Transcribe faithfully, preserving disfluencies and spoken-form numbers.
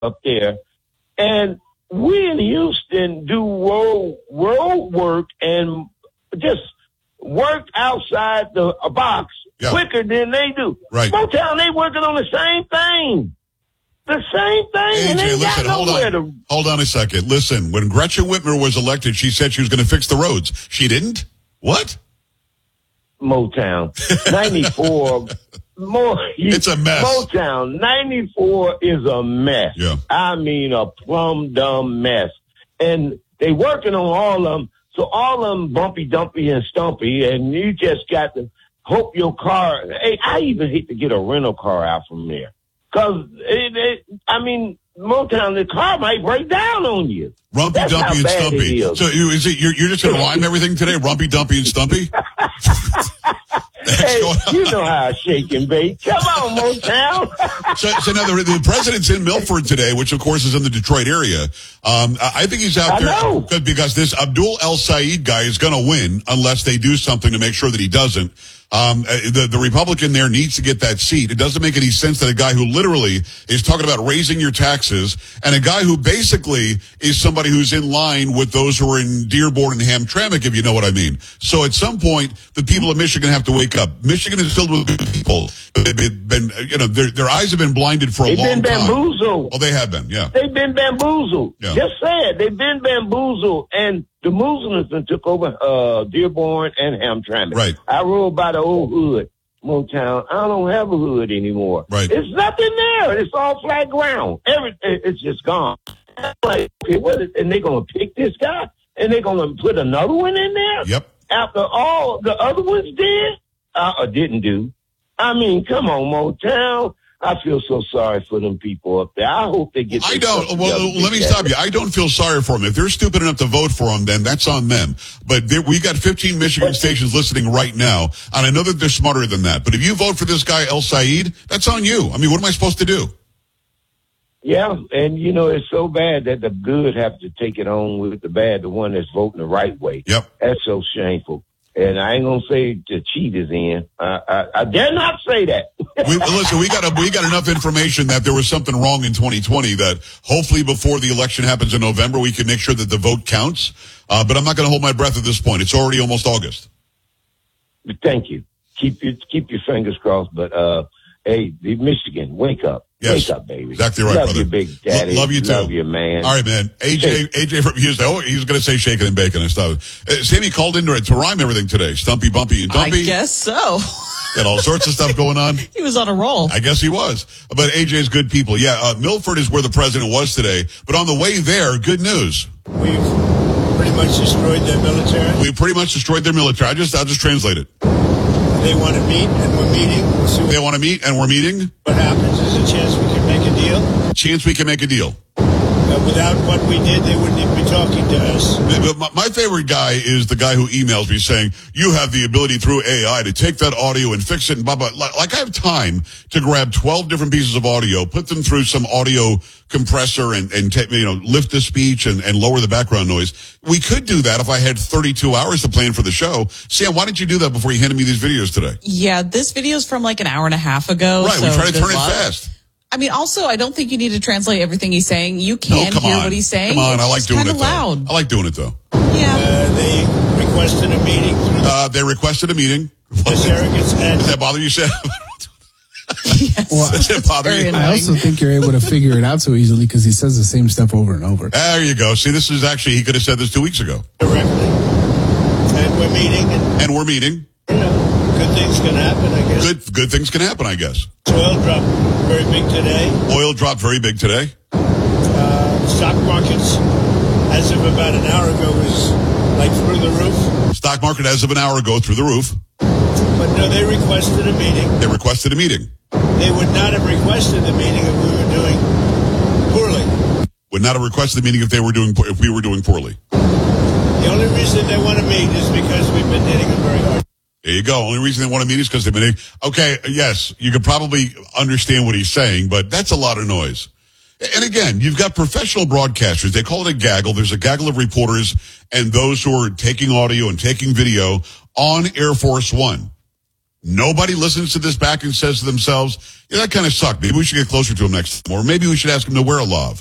up there. And we in Houston do road, road work and just work outside the a box yeah. quicker than they do. Right. Motown, they working on the same thing. The same thing. A J, and they listen, got hold nowhere on. to... Hold on a second. Listen, when Gretchen Whitmer was elected, she said she was going to fix the roads. She didn't? What? Motown. ninety-four... More, it's a mess. Motown, ninety-four is a mess. Yeah. I mean, a plumb dumb mess. And they working on all of them. So all of them bumpy, dumpy, and stumpy. And you just got to hope your car. Hey, I even hate to get a rental car out from there. Cause it, it, I mean, Motown, the car might break down on you. Rumpy, That's Dumpy, and Stumpy. Is. So you, is it, you're, you're just going to rhyme everything today? Rumpy, Dumpy, and Stumpy? Hey, you know how I shake and bake. Come on, Motown. so, so now the, the president's in Milford today, which of course is in the Detroit area. Um, I think he's out I there know. because this Abdul El Sayed guy is going to win unless they do something to make sure that he doesn't. Um, the, the Republican there needs to get that seat. It doesn't make any sense that a guy who literally is talking about raising your taxes and a guy who basically is somebody who's in line with those who are in Dearborn and Hamtramck, if you know what I mean. So at some point, the people of Michigan have to wake up. Michigan is filled with good people. They've been, you know, their, their eyes have been blinded for a They've long been time. bamboozled. Oh, they have been, yeah. They've been bamboozled. Yeah. Just say it. They've been bamboozled. And the Muslims took over uh, Dearborn and Hamtramck. Right. I rode by the old hood, Motown. I don't have a hood anymore. Right. It's nothing there. It's all flat ground. Every, it's just gone. Like, okay, what is, and they're going to pick this guy? And they're going to put another one in there? Yep. After all the other ones did? Uh, or didn't do. I mean, come on, Motown. I feel so sorry for them people up there. I hope they get. I don't. Well, let me stop you. I don't feel sorry for them. If they're stupid enough to vote for them, then that's on them. But we got fifteen Michigan stations listening right now, and I know that they're smarter than that. But if you vote for this guy El Sayed, that's on you. I mean, what am I supposed to do? Yeah, and you know it's so bad that the good have to take it on with the bad, the one that's voting the right way. Yep, that's so shameful. And I ain't gonna say the cheat is in. Uh, I, I dare not say that. we, listen, we got a, we got enough information that there was something wrong in twenty twenty. That hopefully before the election happens in November, we can make sure that the vote counts. Uh, but I'm not going to hold my breath at this point. It's already almost August. Thank you. Keep your keep your fingers crossed. But uh, hey, Michigan, wake up. Yes. Wake up, baby. Exactly right, love brother. You, big daddy. L- love you too. Love you, man. All right, man. A J, A J from Houston. Oh, he was going to say shaking and baking and stuff. Uh, Sammy called in to, to rhyme everything today. Stumpy, bumpy, and dumpy. I guess so. Got all sorts of stuff going on. He was on a roll. I guess he was. But A J's good people. Yeah, uh, Milford is where the president was today. But on the way there, good news. We've pretty much destroyed their military. We pretty much destroyed their military. I just, I'll just translate it. They want to meet, and we're meeting. We'll see what they want to meet, and we're meeting. What happens is a chance we can make a deal. Chance we can make a deal. Uh, without what we did, they wouldn't even be talking to us. My, my favorite guy is the guy who emails me saying, you have the ability through A I to take that audio and fix it and blah, blah. Like, like I have time to grab twelve different pieces of audio, put them through some audio compressor and, and ta- you know, lift the speech and, and lower the background noise. We could do that if I had thirty-two hours to plan for the show. Sam, why didn't you do that before you handed me these videos today? Yeah, this video's from like an hour and a half ago. Right, so we try to turn it luck. fast. I mean, also, I don't think you need to translate everything he's saying. You can no, hear on. what he's saying. Come on, it's I like doing it, loud. though. I like doing it, though. Yeah. Uh, they requested a meeting. Uh, they requested a meeting. The surrogates and... Does that bother you, Sam? Yes. Well, Does it bother you? I also think you're able to figure it out so easily because he says the same stuff over and over. There you go. See, this is actually, he could have said this two weeks ago. Directly. And we're meeting. And, and we're meeting. You know, good things can happen, I guess. Good, good things can happen, I guess. Oil dropped very big today. Oil dropped very big today. Uh, stock markets, as of about an hour ago, was like through the roof. Stock market, as of an hour ago, through the roof. But no, they requested a meeting. They requested a meeting. They would not have requested the meeting if we were doing poorly. Would not have requested the meeting if they were doing if we were doing poorly. The only reason they want to meet is because we've been hitting them very hard. There you go. Only reason they want to meet is because they've been. Okay, yes, you could probably understand what he's saying, but that's a lot of noise. And again, you've got professional broadcasters. They call it a gaggle. There's a gaggle of reporters and those who are taking audio and taking video on Air Force One. Nobody listens to this back and says to themselves, yeah, that kind of sucked. Maybe we should get closer to him next time. Or maybe we should ask him to wear a love.